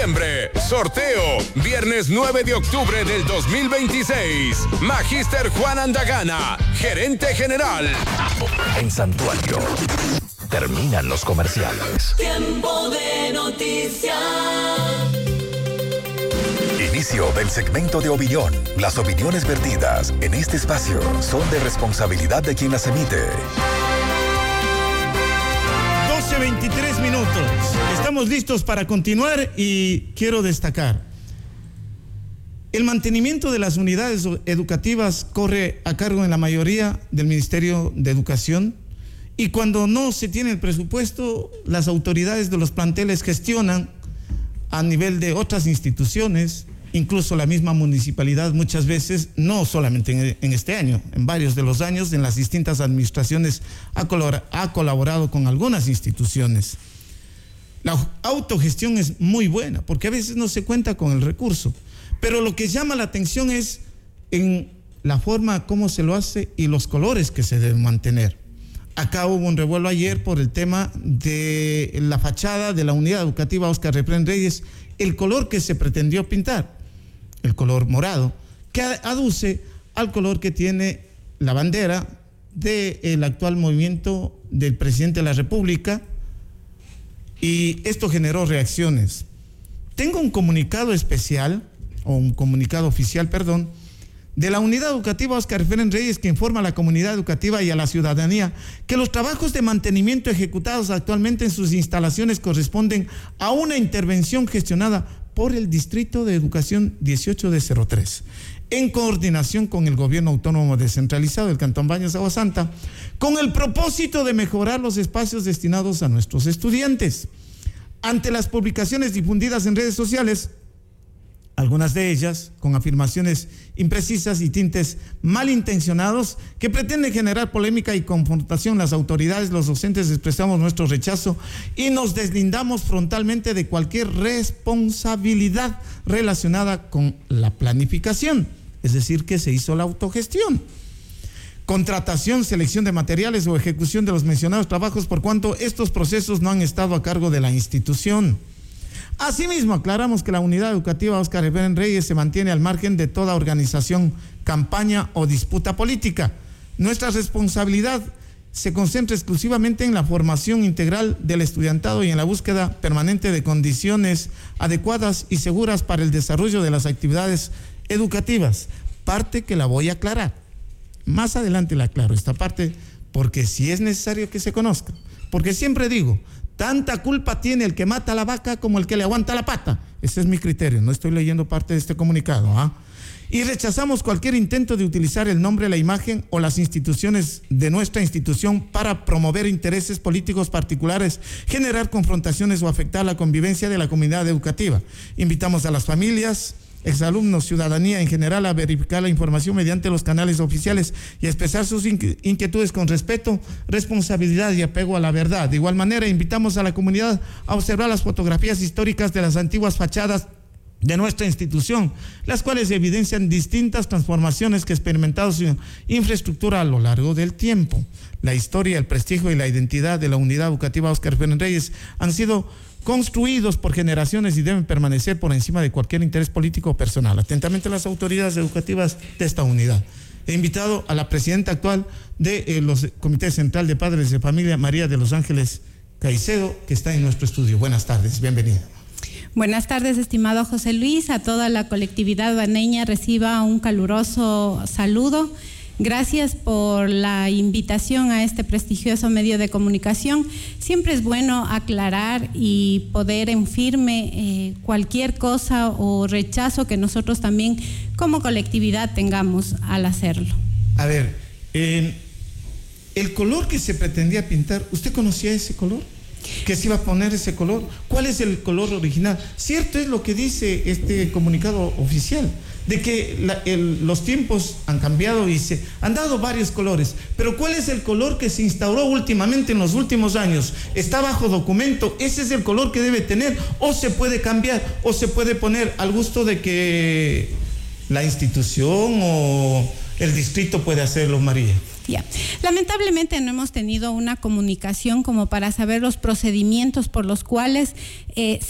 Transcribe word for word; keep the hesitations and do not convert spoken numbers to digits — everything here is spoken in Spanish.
Sorteo, viernes nueve de octubre del dos mil veintiséis. Magíster Juan Andagana, gerente general. En Santuario, terminan los comerciales. Tiempo de noticias. Inicio del segmento de opinión. Las opiniones vertidas en este espacio son de responsabilidad de quien las emite. doce veintitrés minutos. Estamos listos para continuar y quiero destacar. El mantenimiento de las unidades educativas corre a cargo en la mayoría del Ministerio de Educación y cuando no se tiene el presupuesto, las autoridades de los planteles gestionan a nivel de otras instituciones, incluso la misma municipalidad muchas veces, no solamente en, en este año, en varios de los años, en las distintas administraciones ha, colabor, ha colaborado con algunas instituciones. La autogestión es muy buena, porque a veces no se cuenta con el recurso, pero lo que llama la atención es en la forma como se lo hace y los colores que se deben mantener. Acá hubo un revuelo ayer por el tema de la fachada de la unidad educativa Óscar Reprén Reyes, el color que se pretendió pintar, el color morado, que aduce al color que tiene la bandera del actual movimiento del presidente de la República, y esto generó reacciones. Tengo un comunicado especial, o un comunicado oficial, perdón, de la Unidad Educativa Óscar Reprén Reyes, que informa a la comunidad educativa y a la ciudadanía que los trabajos de mantenimiento ejecutados actualmente en sus instalaciones corresponden a una intervención gestionada por el Distrito de Educación dieciocho de cero tres, en coordinación con el Gobierno Autónomo Descentralizado del Cantón Baños de Agua Santa, con el propósito de mejorar los espacios destinados a nuestros estudiantes. Ante las publicaciones difundidas en redes sociales, algunas de ellas con afirmaciones imprecisas y tintes malintencionados que pretenden generar polémica y confrontación, las autoridades, los docentes expresamos nuestro rechazo y nos deslindamos frontalmente de cualquier responsabilidad relacionada con la planificación, es decir, que se hizo la autogestión, contratación, selección de materiales o ejecución de los mencionados trabajos, por cuanto estos procesos no han estado a cargo de la institución. Asimismo, aclaramos que la Unidad Educativa Óscar Reprén Reyes se mantiene al margen de toda organización, campaña o disputa política. Nuestra responsabilidad se concentra exclusivamente en la formación integral del estudiantado y en la búsqueda permanente de condiciones adecuadas y seguras para el desarrollo de las actividades educativas, parte que la voy a aclarar. Más adelante la aclaro, esta parte, porque sí es necesario que se conozca, porque siempre digo, tanta culpa tiene el que mata a la vaca como el que le aguanta la pata. Ese es mi criterio, no estoy leyendo parte de este comunicado. ¿ah? Y rechazamos cualquier intento de utilizar el nombre, la imagen o las instituciones de nuestra institución para promover intereses políticos particulares, generar confrontaciones o afectar la convivencia de la comunidad educativa. Invitamos a las familias, exalumnos, ciudadanía en general a verificar la información mediante los canales oficiales y expresar sus inquietudes con respeto, responsabilidad y apego a la verdad. De igual manera, invitamos a la comunidad a observar las fotografías históricas de las antiguas fachadas de nuestra institución, las cuales evidencian distintas transformaciones que ha experimentado su infraestructura a lo largo del tiempo. La historia, el prestigio y la identidad de la Unidad Educativa Óscar Reprén Reyes han sido construidos por generaciones y deben permanecer por encima de cualquier interés político o personal. Atentamente las autoridades educativas de esta unidad. He invitado a la presidenta actual de eh, los Comités Central de Padres de Familia, María de los Ángeles Caicedo, que está en nuestro estudio. Buenas tardes, bienvenida. Buenas tardes, estimado José Luis. A toda la colectividad baneña reciba un caluroso saludo. Gracias por la invitación a este prestigioso medio de comunicación. Siempre es bueno aclarar y poder en firme eh, cualquier cosa o rechazo que nosotros también como colectividad tengamos al hacerlo. A ver, eh, el color que se pretendía pintar, ¿usted conocía ese color? ¿Que se iba a poner ese color? ¿Cuál es el color original? Cierto es lo que dice este comunicado oficial, de que la, el, los tiempos han cambiado y se han dado varios colores, pero ¿cuál es el color que se instauró últimamente en los últimos años? Está bajo documento, ese es el color que debe tener, o se puede cambiar, o se puede poner al gusto de que la institución o el distrito puede hacerlo, María. Ya. Lamentablemente no hemos tenido una comunicación como para saber los procedimientos por los cuales eh,